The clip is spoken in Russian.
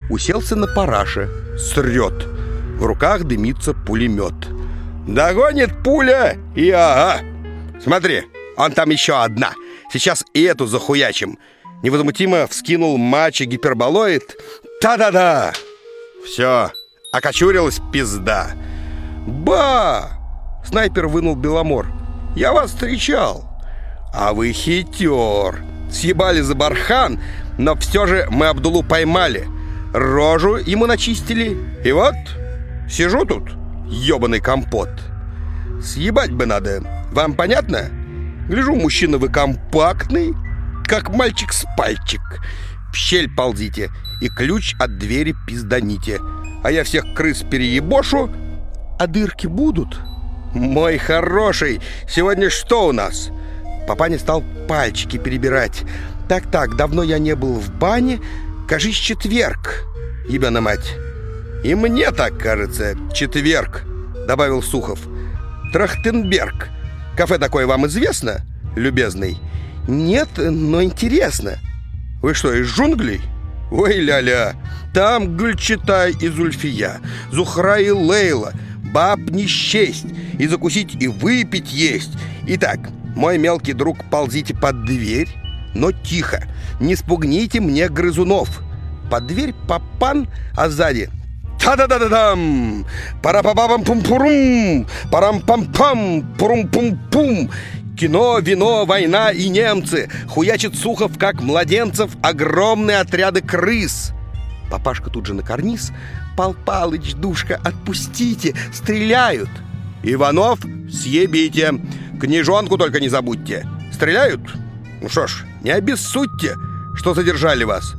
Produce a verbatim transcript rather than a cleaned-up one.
уселся на параше, срет. В руках дымится пулемет. Догонит пуля и ага. Смотри, он там еще одна. Сейчас и эту захуячим. Невозмутимо вскинул мачо гиперболоид. Та-да-да! Все, окочурилась пизда. Ба! Снайпер вынул Беломор. Я вас встречал. А вы хитер. Съебали за бархан, но все же мы Абдулу поймали. Рожу ему начистили. И вот, сижу тут, ебаный компот. Съебать бы надо. Вам понятно? Гляжу, мужчина вы компактный, как мальчик с пальчик. В щель ползите и ключ от двери пизданите. А я всех крыс переебошу, а дырки будут. Мой хороший, сегодня что у нас? Папаня стал пальчики перебирать. Так-так, давно я не был в бане. Кажись, четверг, ебана мать. И мне так кажется, четверг, добавил Сухов. Трахтенберг. Кафе такое вам известно, любезный? Нет, но интересно. Вы что, из джунглей? Ой, ля-ля. Там Гюльчатай и Зульфия, Зухра и Лейла. Баб не счесть. И закусить, и выпить есть. Итак, мой мелкий друг, ползите под дверь, но тихо. Не спугните мне грызунов. Под дверь папан, а сзади та-да-да-да-дам! Пара-па-па-пам-пум-пурум! Парам-пам-пам! Пурум-пум-пум! Кино, вино, война и немцы. Хуячит Сухов, как младенцев, огромные отряды крыс. Папашка тут же на карниз. Пал Палыч, душка, отпустите, стреляют. Иванов, съебите. Книжонку только не забудьте. Стреляют? Ну что ж, не обессудьте, что задержали вас.